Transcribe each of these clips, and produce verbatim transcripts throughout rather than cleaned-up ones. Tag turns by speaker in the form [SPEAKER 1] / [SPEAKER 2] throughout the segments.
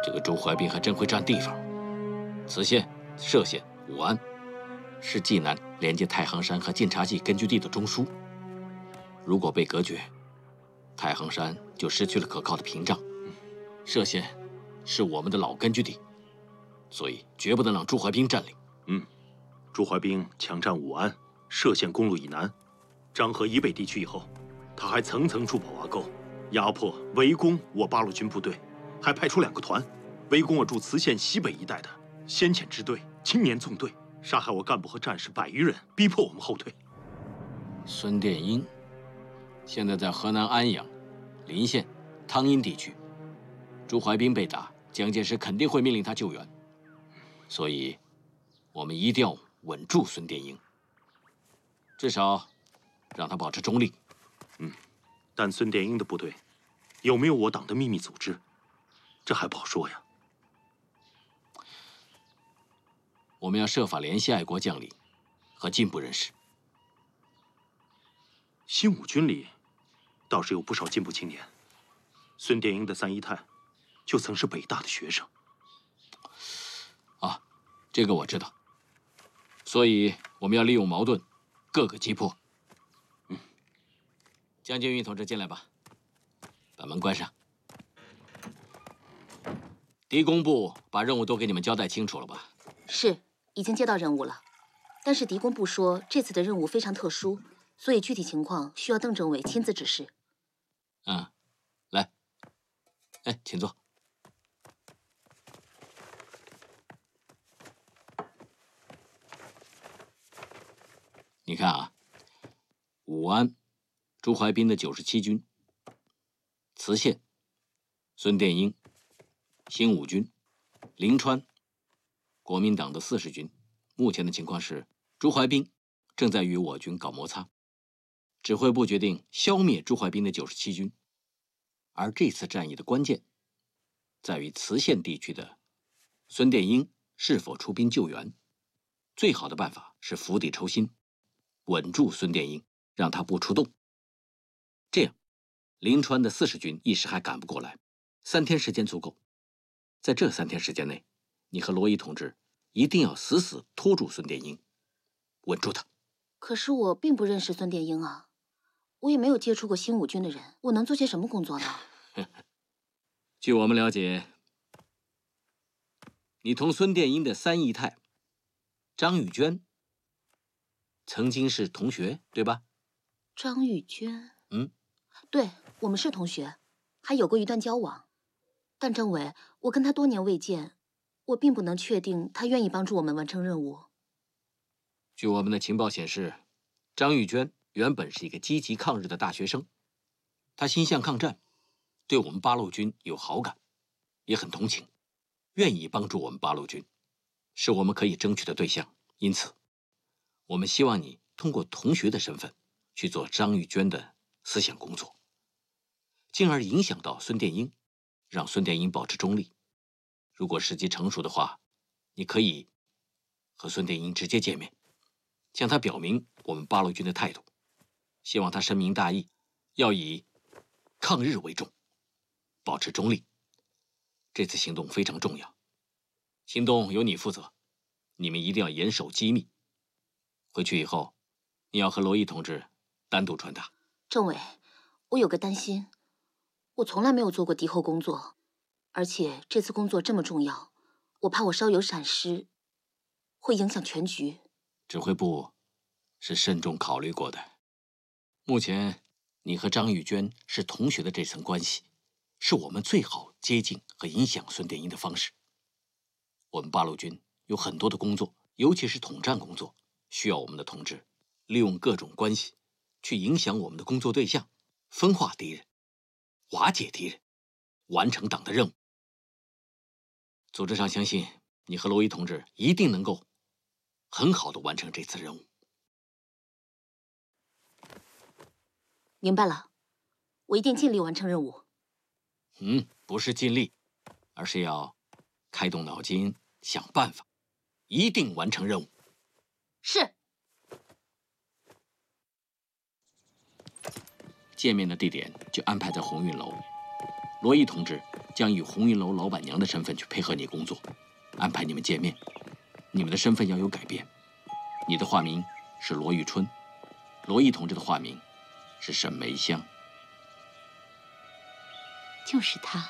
[SPEAKER 1] 这个朱怀彬还真会占地方。磁县、歙县、武安是济南连接太行山和晋察冀根据地的中枢。如果被隔绝，太行山就失去了可靠的屏障。歙县是我们的老根据地，所以绝不能让朱怀彬占领。
[SPEAKER 2] 嗯，朱怀彬强占武安、歙县公路以南、漳河以北地区以后，他还层层筑堡挖沟，压迫围攻我八路军部队，还派出两个团围攻我驻磁县西北一带的先遣支队、青年纵队，杀害我干部和战士百余人，逼迫我们后退。
[SPEAKER 1] 孙殿英现在在河南安阳、临县、汤阴地区，朱怀彬被打，蒋介石肯定会命令他救援，所以我们一定要稳住孙殿英，至少让他保持中立。
[SPEAKER 2] 嗯，但孙殿英的部队有没有我党的秘密组织，这还不好说呀。
[SPEAKER 1] 我们要设法联系爱国将领和进步人士。
[SPEAKER 2] 新五军里倒是有不少进步青年，孙殿英的三姨太就曾是北大的学生。
[SPEAKER 1] 啊，这个我知道。所以我们要利用矛盾，各个击破。
[SPEAKER 2] 嗯，
[SPEAKER 1] 江建运同志进来吧，把门关上。敌工部把任务都给你们交代清楚了吧？
[SPEAKER 3] 是，已经接到任务了。但是敌工部说这次的任务非常特殊，所以具体情况需要邓政委亲自指示。
[SPEAKER 1] 嗯，来，哎，请坐。你看啊，武安，朱怀彬的九十七军；磁县，孙殿英；新五军，临川，国民党的四十军。目前的情况是，朱怀彬正在与我军搞摩擦。指挥部决定消灭朱怀彬的九十七军，而这次战役的关键在于磁县地区的孙殿英是否出兵救援。最好的办法是釜底抽薪，稳住孙殿英，让他不出动。这样，临川的四十军一时还赶不过来，三天时间足够。在这三天时间内，你和罗伊同志一定要死死拖住孙殿英，稳住他。
[SPEAKER 3] 可是我并不认识孙殿英啊。我也没有接触过新五军的人，我能做些什么工作呢？
[SPEAKER 1] 据我们了解，你同孙殿英的三姨太张玉娟曾经是同学，对吧？
[SPEAKER 3] 张玉娟，
[SPEAKER 1] 嗯，
[SPEAKER 3] 对，我们是同学，还有过一段交往。但政委，我跟她多年未见，我并不能确定她愿意帮助我们完成任务。
[SPEAKER 1] 据我们的情报显示，张玉娟原本是一个积极抗日的大学生，她心向抗战，对我们八路军有好感，也很同情，愿意帮助我们八路军，是我们可以争取的对象。因此，我们希望你通过同学的身份去做张玉娟的思想工作，进而影响到孙殿英，让孙殿英保持中立。如果时机成熟的话，你可以和孙殿英直接见面，向他表明我们八路军的态度，希望他深明大义，要以抗日为重，保持中立。这次行动非常重要，行动由你负责，你们一定要严守机密。回去以后，你要和罗毅同志单独传达。
[SPEAKER 3] 政委，我有个担心，我从来没有做过敌后工作，而且这次工作这么重要，我怕我稍有闪失，会影响全局。
[SPEAKER 1] 指挥部是慎重考虑过的。目前你和张玉娟是同学的这层关系，是我们最好接近和影响孙殿英的方式。我们八路军有很多的工作，尤其是统战工作，需要我们的同志利用各种关系去影响我们的工作对象，分化敌人，瓦解敌人，完成党的任务。组织上相信你和罗伊同志一定能够很好的完成这次任务。
[SPEAKER 3] 明白了，我一定尽力完成任务。
[SPEAKER 1] 嗯，不是尽力，而是要开动脑筋想办法，一定完成任务。
[SPEAKER 3] 是。
[SPEAKER 1] 见面的地点就安排在鸿运楼，罗毅同志将以红云楼老板娘的身份去配合你工作，安排你们见面。你们的身份要有改变，你的化名是罗玉春，罗毅同志的化名是沈梅香。
[SPEAKER 3] 就是他。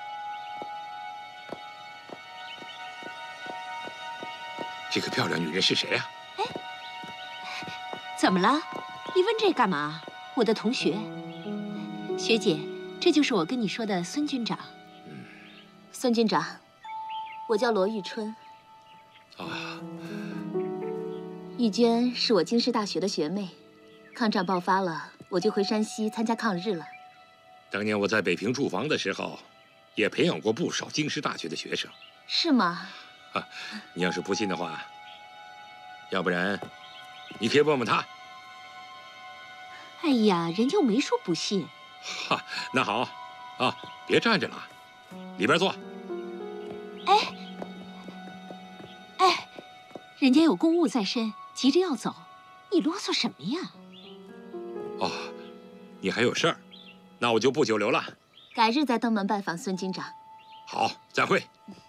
[SPEAKER 4] 这个漂亮女人是谁啊？
[SPEAKER 5] 哎，怎么了？你问这干嘛？我的同学，学姐，这就是我跟你说的孙军长。
[SPEAKER 3] 嗯，孙军长，我叫罗玉春。
[SPEAKER 4] 啊，
[SPEAKER 3] 玉娟是我京师大学的学妹，抗战爆发了，我就回山西参加抗日了。
[SPEAKER 4] 当年我在北平驻防的时候，也培养过不少京师大学的学生。
[SPEAKER 3] 是吗？
[SPEAKER 4] 啊，你要是不信的话，要不然你可以问问他。
[SPEAKER 5] 哎呀，人又没说不信。
[SPEAKER 4] 哈，那好，啊，别站着了，里边坐。
[SPEAKER 5] 哎，哎，人家有公务在身，急着要走，你啰嗦什么呀？
[SPEAKER 4] 哦，你还有事儿，那我就不久留了。
[SPEAKER 3] 改日再登门拜访孙军长。
[SPEAKER 4] 好，再会。
[SPEAKER 3] 嗯